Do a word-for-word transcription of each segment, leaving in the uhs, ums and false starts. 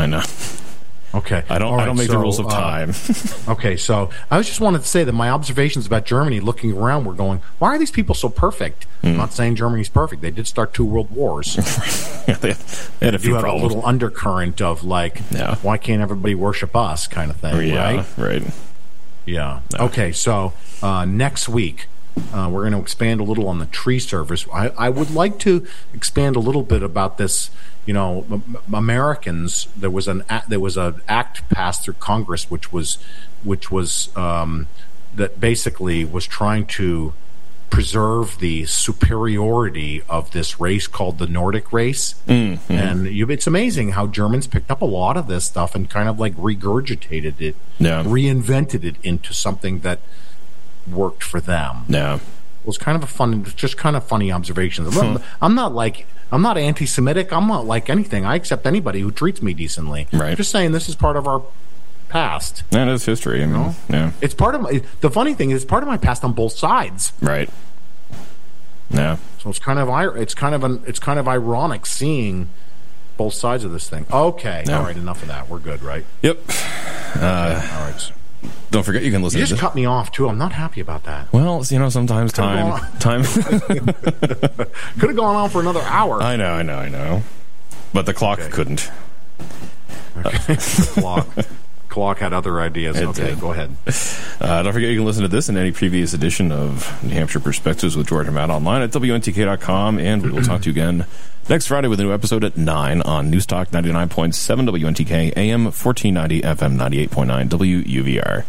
I know. Okay. I don't. Right, I don't make so, the rules of uh, time. Okay, so I was just wanted to say that my observations about Germany, looking around, were going, why are these people so perfect? Mm. I'm not saying Germany's perfect. They did start two world wars. yeah, they, they had a few you have problems. a little undercurrent of like, yeah. why can't everybody worship us, kind of thing. Yeah, right. Right. Yeah. No. Okay. So uh, next week. Uh, we're going to expand a little on the tree service. I, I would like to expand a little bit about this. You know, m- Americans. There was an act, there was an act passed through Congress, which was which was um, that basically was trying to preserve the superiority of this race called the Nordic race. Mm-hmm. And you, it's amazing how Germans picked up a lot of this stuff and kind of like regurgitated it, yeah. reinvented it into something that worked for them. Yeah, it was kind of a fun, just kind of funny observations. I'm, not, I'm not like I'm not anti-Semitic. I'm not like anything. I accept anybody who treats me decently. Right. I'm just saying this is part of our past. That is history. I mean, you know? Yeah, it's part of my. The funny thing is, it's part of my past on both sides. Right. Yeah. So it's kind of it's kind of an it's kind of ironic seeing both sides of this thing. Okay. Yeah. All right. Enough of that. We're good, right? Yep. Uh, okay. All right. Don't forget you can listen you to just this. cut me off, too. I'm not happy about that. Well, you know, sometimes time... time. Could have gone on for another hour. I know, I know, I know. But the clock okay. couldn't. Okay. The clock. clock had other ideas. It okay, did. Go ahead. Uh, don't forget you can listen to this and any previous edition of New Hampshire Perspectives with George and Matt online at W N T K dot com, and we will talk to you again next Friday with a new episode at nine on News Talk ninety-nine point seven W N T K, A M fourteen ninety, F M ninety-eight point nine, W U V R.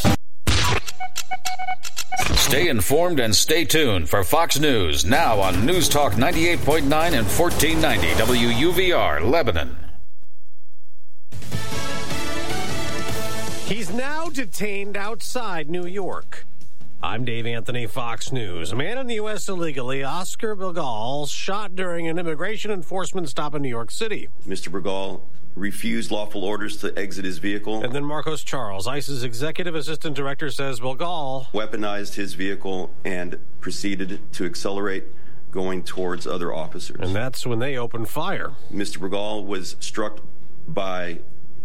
Stay informed and stay tuned for Fox News now on News Talk ninety-eight point nine and fourteen ninety W U V R, Lebanon. He's now detained outside New York. I'm Dave Anthony, Fox News. A man in the U S illegally, Oscar Bilgal, shot during an immigration enforcement stop in New York City. Mister Bilgal refused lawful orders to exit his vehicle. And then Marcos Charles, ICE's executive assistant director, says Bilgal weaponized his vehicle and proceeded to accelerate, going towards other officers. And that's when they opened fire. Mister Bilgal was struck by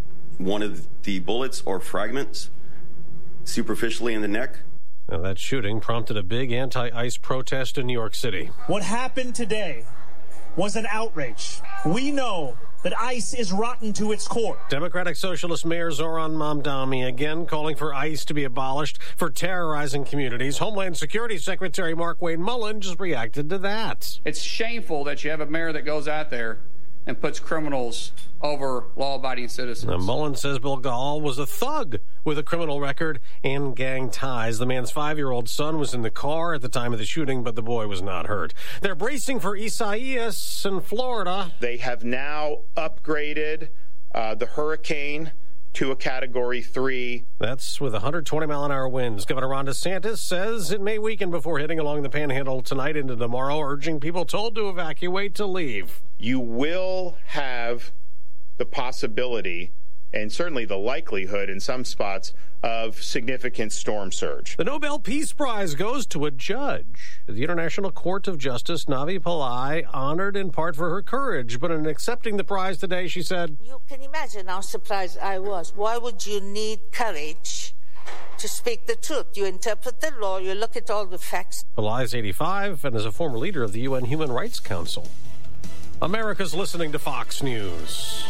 one of the bullets or fragments superficially in the neck. Now, that shooting prompted a big anti-ICE protest in New York City. What happened today was an outrage. We know that ICE is rotten to its core. Democratic Socialist Mayor Zoran Mamdani again calling for ICE to be abolished for terrorizing communities. Homeland Security Secretary Mark Wayne Mullen just reacted to that. It's shameful that you have a mayor that goes out there and puts criminals over law-abiding citizens. Now, Mullen says Bilgal was a thug with a criminal record and gang ties. The man's five-year-old son was in the car at the time of the shooting, but the boy was not hurt. They're bracing for Isaias in Florida. They have now upgraded uh, the hurricane to a Category three. That's with one hundred twenty mile an hour winds. Governor Ron DeSantis says it may weaken before hitting along the Panhandle tonight into tomorrow, urging people told to evacuate to leave. You will have the possibility, and certainly the likelihood in some spots, of significant storm surge. The Nobel Peace Prize goes to a judge. The International Court of Justice, Navi Pillai, honored in part for her courage, but in accepting the prize today, she said, "You can imagine how surprised I was. Why would you need courage to speak the truth? You interpret the law, you look at all the facts." Pillai is eighty-five and is a former leader of the U N Human Rights Council. America's listening to Fox News.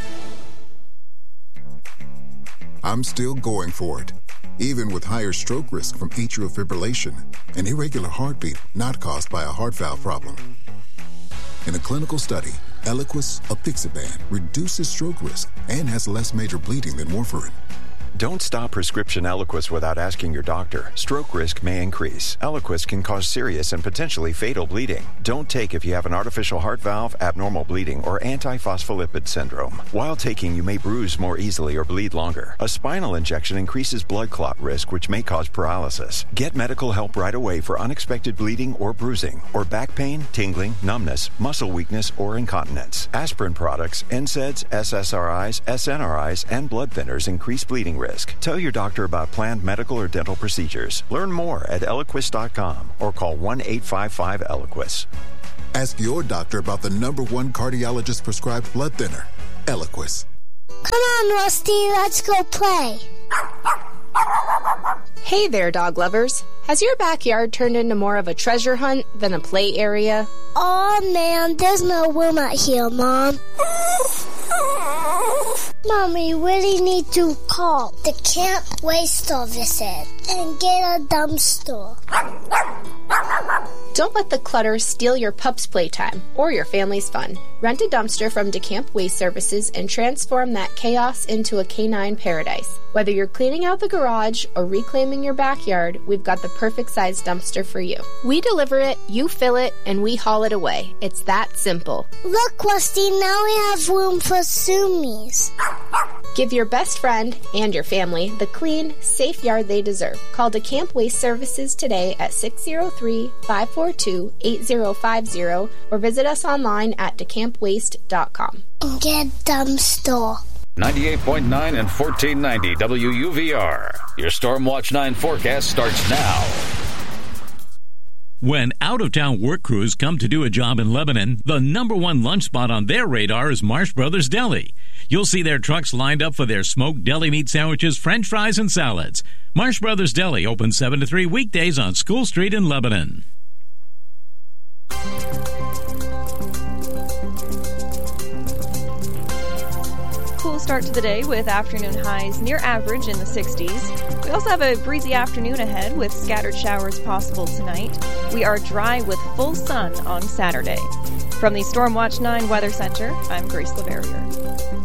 I'm still going for it, even with higher stroke risk from atrial fibrillation, an irregular heartbeat not caused by a heart valve problem. In a clinical study, Eliquis apixaban reduces stroke risk and has less major bleeding than warfarin. Don't stop prescription Eliquis without asking your doctor. Stroke risk may increase. Eliquis can cause serious and potentially fatal bleeding. Don't take if you have an artificial heart valve, abnormal bleeding, or antiphospholipid syndrome. While taking, you may bruise more easily or bleed longer. A spinal injection increases blood clot risk, which may cause paralysis. Get medical help right away for unexpected bleeding or bruising, or back pain, tingling, numbness, muscle weakness, or incontinence. Aspirin products, N SAIDs, S S R Is, S N R Is, and blood thinners increase bleeding risk. Tell your doctor about planned medical or dental procedures. Learn more at Eliquis dot com or call one eight five five Eliquis. Ask your doctor about the number one cardiologist prescribed blood thinner, Eliquis. Come on, Rusty. Let's go play. Hey there, dog lovers. Has your backyard turned into more of a treasure hunt than a play area? Oh man, there's no room out here, Mom. Mommy, really need to call the Camp Waste Services and get a dumpster. Don't let the clutter steal your pup's playtime or your family's fun. Rent a dumpster from DeCamp Waste Services and transform that chaos into a canine paradise. Whether you're cleaning out the garage or reclaiming your backyard, we've got the perfect size dumpster for you. We deliver it, you fill it, and we haul it away. It's that simple. Look, Rusty, now we have room for Sumies. Give your best friend and your family the clean, safe yard they deserve. Call DeCamp Waste Services today at six oh three, five four two, eight oh five oh or visit us online at decamp waste dot com. Get dumpster. ninety-eight point nine and fourteen ninety W U V R. Your Stormwatch nine forecast starts now. When out-of-town work crews come to do a job in Lebanon, the number one lunch spot on their radar is Marsh Brothers Deli. You'll see their trucks lined up for their smoked deli meat sandwiches, french fries, and salads. Marsh Brothers Deli opens seven to three weekdays on School Street in Lebanon. Cool start to the day with afternoon highs near average in the sixties. We also have a breezy afternoon ahead with scattered showers possible tonight. We are dry with full sun on Saturday. From the Stormwatch nine Weather Center, I'm Grace LaVerrier.